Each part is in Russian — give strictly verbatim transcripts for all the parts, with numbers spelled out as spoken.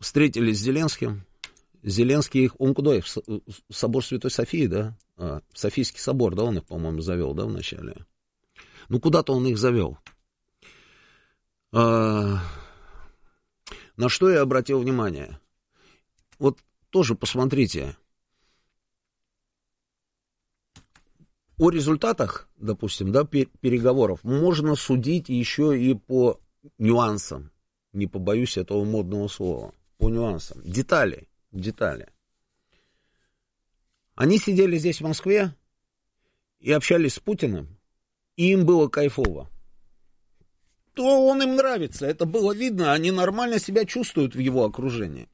встретились с Зеленским. Зеленский их, он куда их? В собор Святой Софии, да? А, Софийский собор, да, он их, по-моему, завел, да, вначале? Ну, куда-то он их завел. А, на что я обратил внимание? Вот тоже посмотрите. О результатах, допустим, да, переговоров можно судить еще и по нюансам. Не побоюсь этого модного слова. По нюансам. Детали. Детали. Они сидели здесь, в Москве, и общались с Путиным, и им было кайфово. То он им нравится, это было видно, они нормально себя чувствуют в его окружении.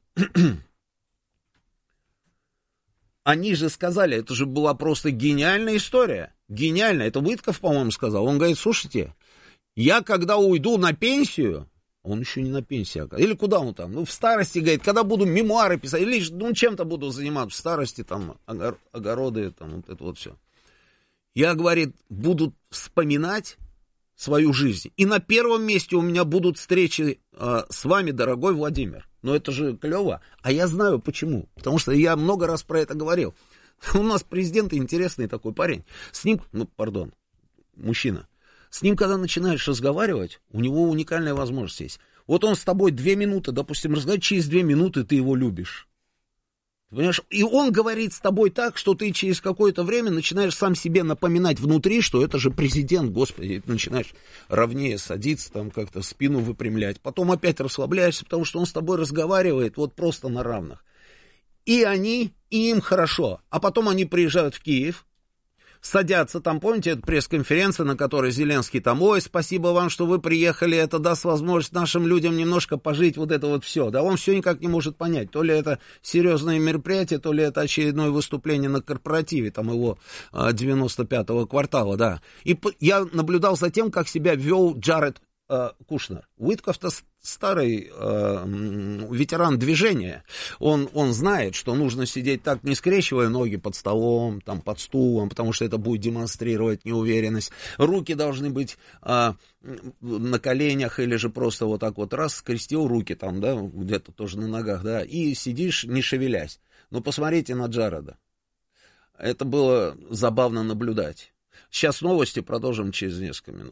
Они же сказали, это же была просто гениальная история. Гениальная. Это Уитков, по-моему, сказал. Он говорит, слушайте, я когда уйду на пенсию, он еще не на пенсии, или куда он там, ну, в старости, говорит, когда буду мемуары писать, или, ну, чем-то буду заниматься в старости, там, огороды, там, вот это вот все. Я, говорит, буду вспоминать свою жизнь. И на первом месте у меня будут встречи э, с вами, дорогой Владимир. Ну, это же клево. А я знаю почему. Потому что я много раз про это говорил. У нас президент интересный такой парень. С ним, ну, пардон, мужчина. С ним, когда начинаешь разговаривать, у него уникальная возможность есть. Вот он с тобой две минуты, допустим, разговаривает, через две минуты ты его любишь. Понимаешь? И он говорит с тобой так, что ты через какое-то время начинаешь сам себе напоминать внутри, что это же президент, господи, и ты начинаешь ровнее садиться, там как-то спину выпрямлять. Потом опять расслабляешься, потому что он с тобой разговаривает вот просто на равных. И они, и им хорошо. А потом они приезжают в Киев, садятся там, помните, это пресс-конференция, на которой Зеленский там, ой, спасибо вам, что вы приехали, это даст возможность нашим людям немножко пожить, вот это вот все. Да он все никак не может понять, то ли это серьезное мероприятие, то ли это очередное выступление на корпоративе, там его девяносто пятого квартала, да. И я наблюдал за тем, как себя вел Джаред э, Кушнер. Уитков-то старый э, ветеран движения, он, он знает, что нужно сидеть так, не скрещивая ноги под столом, там, под стулом, потому что это будет демонстрировать неуверенность. Руки должны быть э, на коленях или же просто вот так вот раз, скрестил руки там, да, где-то тоже на ногах, да, и сидишь, не шевелясь. Но посмотрите на Джареда. Это было забавно наблюдать. Сейчас новости, продолжим через несколько минут.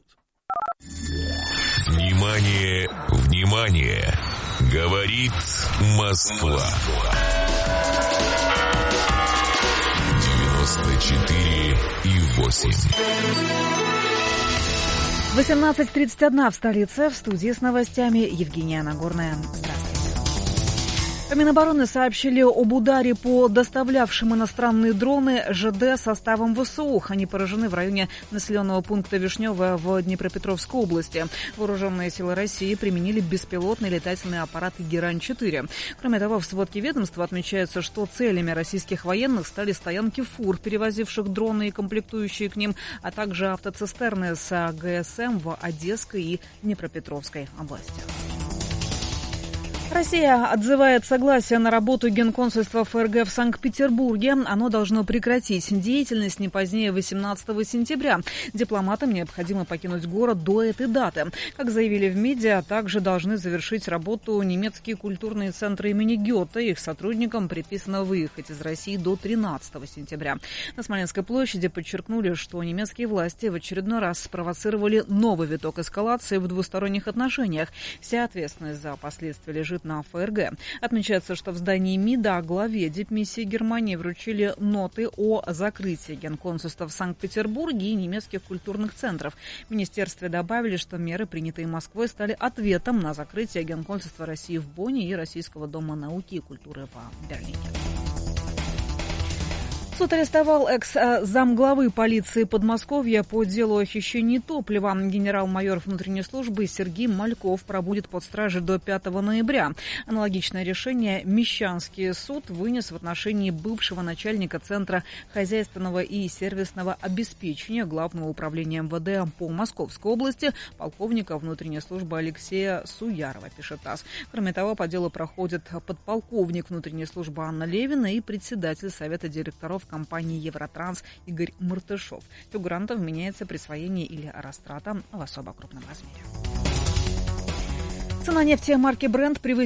Внимание, внимание! Говорит Москва. девяносто четыре и восемь. восемнадцать тридцать один в столице. В студии с новостями Евгения Нагорная. Здравствуйте. В Минобороны сообщили об ударе по доставлявшим иностранные дроны ЖД составом ВСУ. Они поражены в районе населенного пункта Вишневое в Днепропетровской области. Вооруженные силы России применили беспилотные летательные аппараты Герань четыре. Кроме того, в сводке ведомства отмечается, что целями российских военных стали стоянки фур, перевозивших дроны и комплектующие к ним, а также автоцистерны с ГСМ в Одесской и Днепропетровской областях. Россия отзывает согласие на работу Генконсульства ФРГ в Санкт-Петербурге. Оно должно прекратить деятельность не позднее восемнадцатого сентября. Дипломатам необходимо покинуть город до этой даты. Как заявили в медиа, также должны завершить работу немецкие культурные центры имени Гёте. Их сотрудникам предписано выехать из России до тринадцатого сентября. На Смоленской площади подчеркнули, что немецкие власти в очередной раз спровоцировали новый виток эскалации в двусторонних отношениях. Вся ответственность за последствия лежит на ФРГ. Отмечается, что в здании МИДа главе дипмиссии Германии вручили ноты о закрытии генконсульства в Санкт-Петербурге и немецких культурных центров. В министерстве добавили, что меры, принятые Москвой, стали ответом на закрытие генконсульства России в Бонне и Российского дома науки и культуры в Берлине. Суд арестовал экс-замглавы полиции Подмосковья по делу о хищении топлива. Генерал-майор внутренней службы Сергей Мальков пробудет под стражей до пятого ноября. Аналогичное решение Мещанский суд вынес в отношении бывшего начальника Центра хозяйственного и сервисного обеспечения Главного управления МВД по Московской области полковника внутренней службы Алексея Суярова, пишет ТАСС. Кроме того, по делу проходят подполковник внутренней службы Анна Левина и председатель Совета директоров компании «Евротранс» Игорь Мартышов. Фигурантам вменяется присвоение или растрата в особо крупном размере. Цена нефти марки Brent превысила